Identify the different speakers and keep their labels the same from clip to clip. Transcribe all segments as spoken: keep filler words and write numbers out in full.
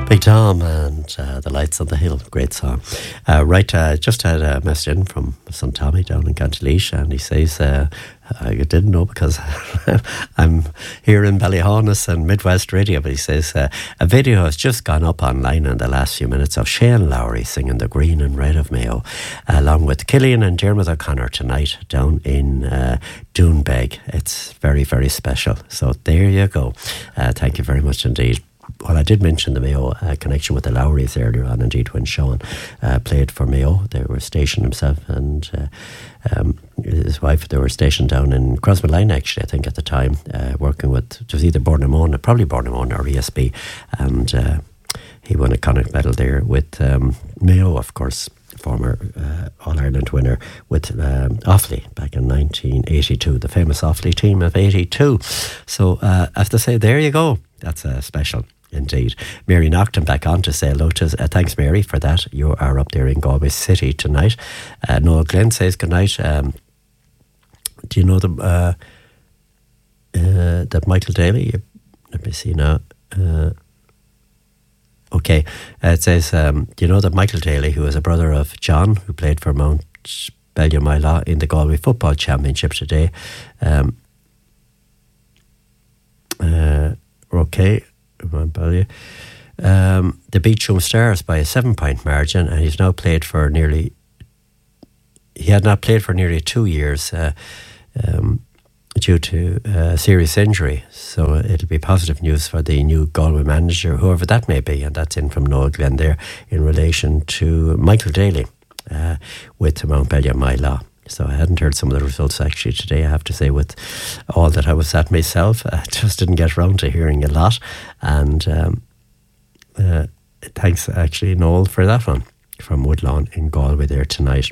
Speaker 1: Big Tom and uh, The Lights on the Hill, great song. Uh, right, uh, just had a message in from son Tommy down in County Laois, and he says, uh, I didn't know because I'm here in Ballyhaunis and Midwest Radio, but he says, uh, a video has just gone up online in the last few minutes of Shane Lowry singing The Green and Red of Mayo, along with Killian and Dermot O'Connor tonight down in uh, Doonbeg. It's very, very special. So there you go. Uh, thank you very much indeed. Well, I did mention the Mayo uh, connection with the Lowrys earlier on, indeed, when Sean uh, played for Mayo. They were stationed himself and uh, um, his wife, they were stationed down in Crossmaglen, actually, I think, at the time, uh, working with, it was either Bournemouth, probably Bournemouth or E S B, and uh, he won a Connacht medal there with um, Mayo, of course, former uh, All-Ireland winner with um, Offaly back in nineteen eighty-two, the famous Offaly team of eighty-two. So, uh, I have to say, there you go. That's a special. Indeed. Mary Nocton back on to say hello to us. Uh, thanks, Mary, for that. You are up there in Galway City tonight. Uh, Noel Glenn says good night. Um, do you know the, uh, uh, that Michael Daly? Let me see now. Uh, okay. Uh, it says, um, do you know that Michael Daly, who is a brother of John, who played for Mount Ballymila in the Galway Football Championship today? Um, uh, okay. Um, they beat Shoom Stars by a seven-point margin, and he's now played for nearly. He had not played for nearly two years uh, um, due to a serious injury. So it'll be positive news for the new Galway manager, whoever that may be, and that's in from Noel Glenn there in relation to Michael Daly uh, with Mount Ballymila. So I hadn't heard some of the results actually today, I have to say, with all that I was at myself. I just didn't get around to hearing a lot. And um, uh, thanks actually, Noel, for that one from Woodlawn in Galway there tonight.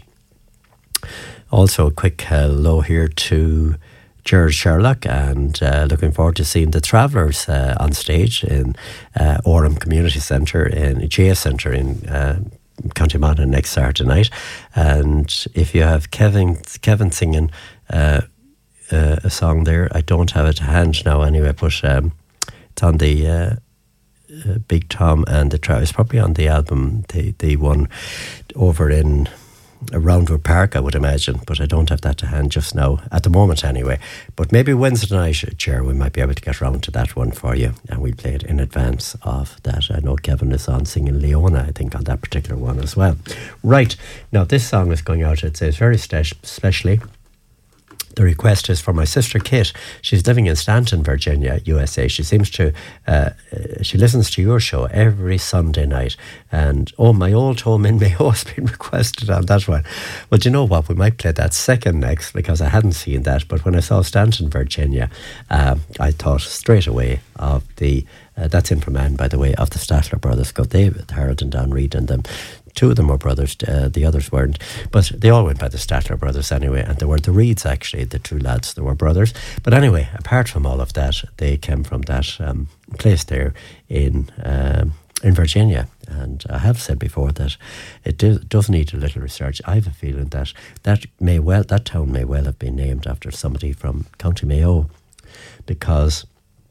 Speaker 1: Also a quick hello here to George Sherlock, and uh, looking forward to seeing the Travellers uh, on stage in uh, Orem Community Centre, in J S Centre in uh, County Monaghan next Saturday night. And if you have Kevin Kevin singing uh, uh, a song there, I don't have it to hand now anyway, but um, it's on the uh, uh, Big Tom and the Tra- it's probably on the album, the, the one over in Roundwood Park, I would imagine, but I don't have that to hand just now, at the moment anyway. But maybe Wednesday night, Ger, we might be able to get round to that one for you, and we'll play it in advance of that. I know Kevin is on singing Leona, I think, on that particular one as well. Right, now this song is going out, it says, very st- specially. The request is for my sister Kit. She's living in Stanton, Virginia, U S A. She seems to, uh, she listens to your show every Sunday night. And, oh, my old home in Mayo has been requested on that one. Well, do you know what? We might play that second next, because I hadn't seen that. But when I saw Stanton, Virginia, uh, I thought straight away of the, uh, that's in Fermanagh, by the way, of the Statler brothers. Got David, Harold and Don Reid and them. Two of them were brothers, uh, the others weren't. But they all went by the Statler brothers anyway, and they were the Reeds, actually, the two lads, they were brothers. But anyway, apart from all of that, they came from that um, place there in um, in Virginia. And I have said before that it do, does need a little research. I have a feeling that that may well that town may well have been named after somebody from County Mayo, because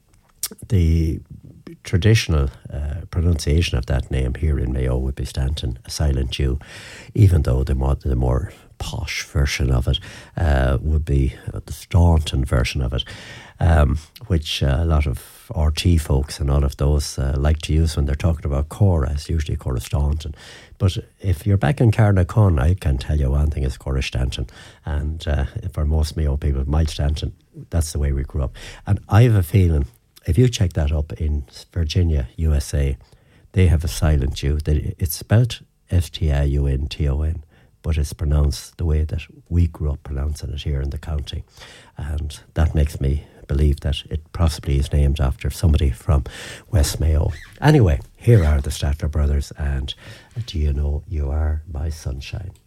Speaker 1: the traditional uh, pronunciation of that name here in Mayo would be Stanton, a silent U, even though the more, the more posh version of it uh, would be the Staunton version of it, um, which uh, a lot of R T folks and all of those uh, like to use when they're talking about Cora. It's usually Cora Staunton. But if you're back in Carnacon, I can tell you one thing is Cora Stanton. And uh, for most Mayo people, Mike Stanton, that's the way we grew up. And I have a feeling, if you check that up in Virginia, U S A, they have a silent U. It's spelled S T I U N T O N, but it's pronounced the way that we grew up pronouncing it here in the county. And that makes me believe that it possibly is named after somebody from West Mayo. Anyway, here are the Statler brothers, and Do You Know You Are My Sunshine?